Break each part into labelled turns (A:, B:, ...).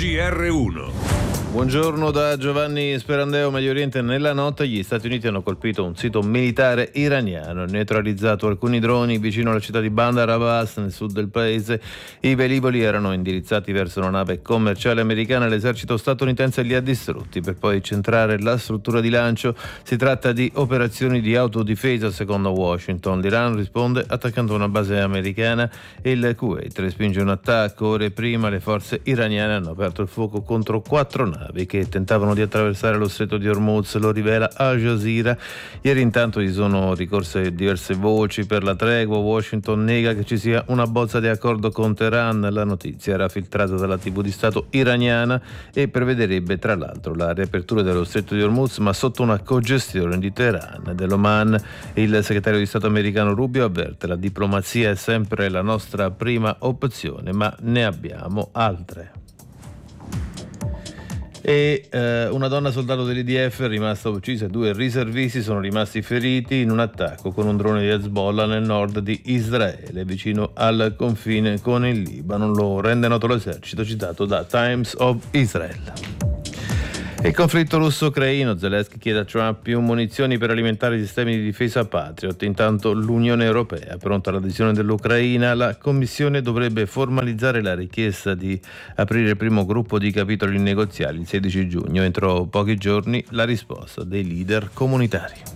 A: GR1.
B: Buongiorno da Giovanni Sperandeo. Medio Oriente. Nella notte gli Stati Uniti hanno colpito un sito militare iraniano, neutralizzato alcuni droni vicino alla città di Bandar Abbas nel sud del paese. I velivoli erano indirizzati verso una nave commerciale americana. L'esercito statunitense li ha distrutti per poi centrare la struttura di lancio. Si tratta di operazioni di autodifesa secondo Washington. L'Iran risponde attaccando una base americana e il Kuwait respinge un attacco. Ore prima le forze iraniane hanno aperto il fuoco contro 4 navi che tentavano di attraversare lo stretto di Hormuz, lo rivela Al Jazeera. Ieri intanto gli sono ricorse diverse voci per la tregua. Washington nega che ci sia una bozza di accordo con Teheran. La notizia era filtrata dalla TV di Stato iraniana e prevederebbe tra l'altro la riapertura dello stretto di Hormuz, ma sotto una cogestione di Teheran e dell'Oman. Il segretario di Stato americano Rubio avverte: la diplomazia è sempre la nostra prima opzione, ma ne abbiamo altre. E una donna soldato dell'IDF è rimasta uccisa e 2 riservisti sono rimasti feriti in un attacco con un drone di Hezbollah nel nord di Israele, vicino al confine con il Libano. Lo rende noto l'esercito, citato da Times of Israel. Il conflitto russo-ucraino. Zelensky chiede a Trump più munizioni per alimentare i sistemi di difesa Patriot. Intanto l'Unione Europea è pronta all'adesione dell'Ucraina. La Commissione dovrebbe formalizzare la richiesta di aprire il primo gruppo di capitoli negoziali il 16 giugno. Entro pochi giorni la risposta dei leader comunitari.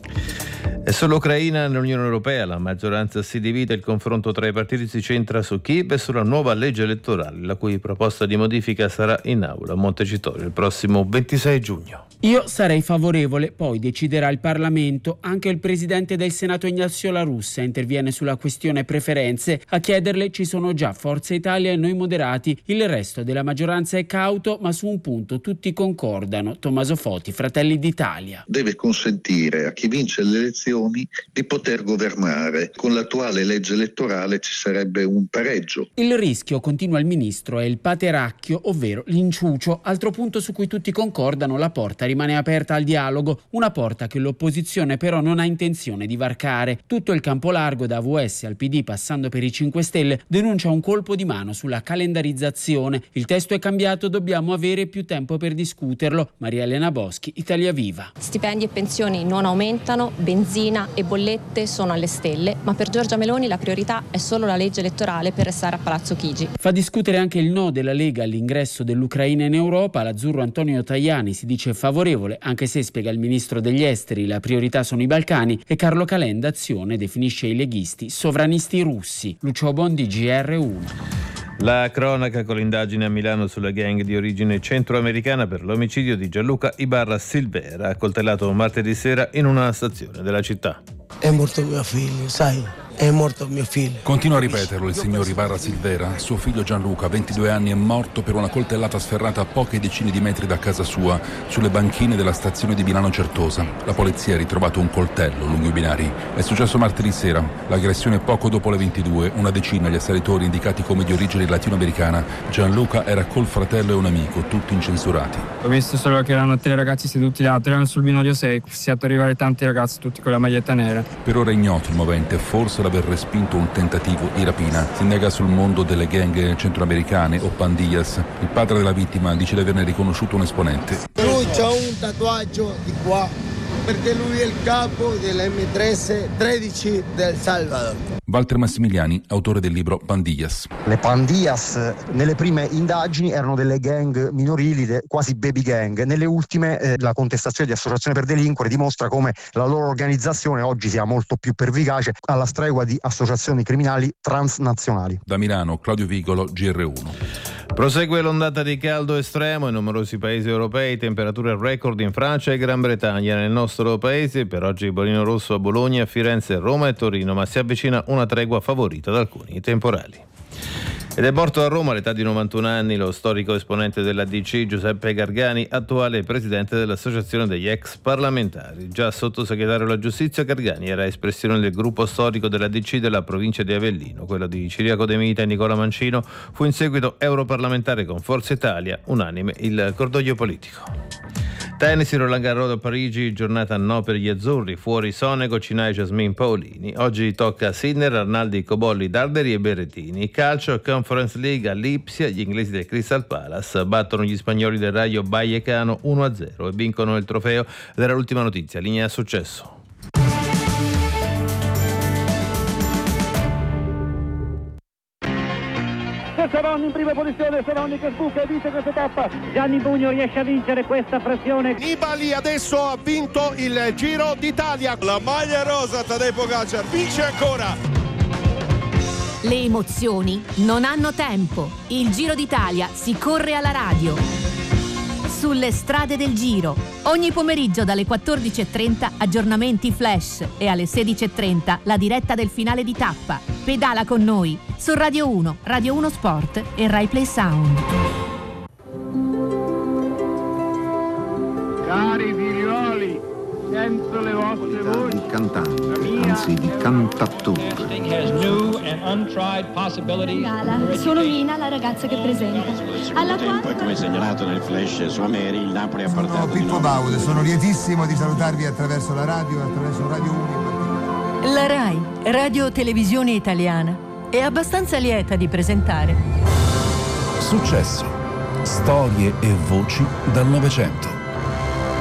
B: E sull'Ucraina nell'Unione Europea la maggioranza si divide, il confronto tra i partiti si centra su Kiev e sulla nuova legge elettorale, la cui proposta di modifica sarà in aula a Montecitorio il prossimo 26 giugno.
C: Io sarei favorevole, poi deciderà il Parlamento. Anche il presidente del Senato Ignazio La Russa interviene sulla questione preferenze. A chiederle ci sono già Forza Italia e Noi Moderati. Il resto della maggioranza è cauto, ma su un punto tutti concordano. Tommaso Foti, Fratelli d'Italia.
D: Deve consentire a chi vince le elezioni di poter governare. Con l'attuale legge elettorale ci sarebbe un pareggio.
C: Il rischio, continua il ministro, è il pateracchio, ovvero l'inciucio. Altro punto su cui tutti concordano: la porta rimane aperta al dialogo, una porta che l'opposizione però non ha intenzione di varcare. Tutto il campo largo, da AVS al PD passando per i 5 Stelle, denuncia un colpo di mano sulla calendarizzazione. Il testo è cambiato, dobbiamo avere più tempo per discuterlo. Maria Elena Boschi, Italia Viva.
E: Stipendi e pensioni non aumentano, benzina e bollette sono alle stelle, ma per Giorgia Meloni la priorità è solo la legge elettorale per restare a Palazzo Chigi.
C: Fa discutere anche il no della Lega all'ingresso dell'Ucraina in Europa. L'azzurro Antonio Tajani si dice favorevole, anche se, spiega il ministro degli esteri, la priorità sono i Balcani, e Carlo Calenda Azione definisce i leghisti sovranisti russi. Lucio Bondi, GR1.
B: La cronaca con l'indagine a Milano sulla gang di origine centroamericana per l'omicidio di Gianluca Ibarra Silvera, accoltellato martedì sera in una stazione della città.
F: È morto mio figlio, sai? È morto mio figlio.
G: Continua a ripeterlo il signor Ibarra Silvera. Suo figlio Gianluca, 22 anni, è morto per una coltellata sferrata a poche decine di metri da casa sua, sulle banchine della stazione di Milano Certosa. La polizia ha ritrovato un coltello lungo i binari. È successo martedì sera. L'aggressione poco dopo le 22. Una decina gli assalitori indicati come di origine latinoamericana. Gianluca era col fratello e un amico, tutti incensurati.
H: Ho visto solo che erano 3 ragazzi seduti là, erano sul binario 6. Si è fatto arrivare tanti ragazzi, tutti con la maglietta nera.
G: Per ora è ignoto il movente, forse l'aver respinto un tentativo di rapina. Si nega sul mondo delle gang centroamericane o pandillas. Il padre della vittima dice di averne riconosciuto un esponente.
F: Lui c'ha un tatuaggio di qua, perché lui è il capo dell'M13 del Salvador.
G: Walter Massimiliani, autore del libro Pandillas.
I: Le pandillas nelle prime indagini erano delle gang minorili, quasi baby gang. Nelle ultime la contestazione di associazione per delinquere dimostra come la loro organizzazione oggi sia molto più pervicace, alla stregua di associazioni criminali transnazionali.
G: Da Milano, Claudio Vigolo, GR1.
B: Prosegue l'ondata di caldo estremo in numerosi paesi europei, temperature record in Francia e Gran Bretagna. Nel nostro paese per oggi bollino rosso a Bologna, Firenze, Roma e Torino, ma si avvicina una tregua favorita da alcuni temporali. Ed è morto a Roma all'età di 91 anni lo storico esponente della DC Giuseppe Gargani, attuale presidente dell'Associazione degli ex parlamentari. Già sottosegretario alla giustizia, Gargani era espressione del gruppo storico della DC della provincia di Avellino, quello di Ciriaco De Mita e Nicola Mancino. Fu in seguito europarlamentare con Forza Italia, unanime il cordoglio politico. Tennis, Roland Garros a Parigi, giornata no per gli azzurri, fuori Sonego, Cinai, Jasmine Paolini. Oggi tocca Sinner, Arnaldi, Cobolli, Darderi e Berrettini. Calcio, Conference League a Lipsia, gli inglesi del Crystal Palace battono gli spagnoli del Rayo Vallecano 1-0 e vincono il trofeo. Ed era l'ultima notizia, linea successo.
A: Savoni in prima posizione, Savoni che sbuca e vince questa tappa. Gianni Bugno riesce a vincere questa frazione.
J: Nibali adesso ha vinto il Giro d'Italia.
K: La maglia rosa, Tadej Pogačar vince ancora.
L: Le emozioni non hanno tempo. Il Giro d'Italia si corre alla radio. Sulle strade del Giro. Ogni pomeriggio dalle 14.30 aggiornamenti flash e alle 16.30 la diretta del finale di tappa. Pedala con noi su Radio 1, Radio 1 Sport e Rai Play Sound.
A: Cari figlioli, sento le vostre voci.
M: Di cantante, anzi di cantattore.
N: Sono Mina, la ragazza che presenta. Alla quale,
O: come segnalato nel flash su Ameri, il Napoli ha portato.
P: Sono Pippo Baudo, sono lietissimo di salutarvi attraverso la radio, attraverso Radio 1.
Q: La Rai, Radio Televisione Italiana, è abbastanza lieta di presentare
G: Successo, storie e voci dal Novecento.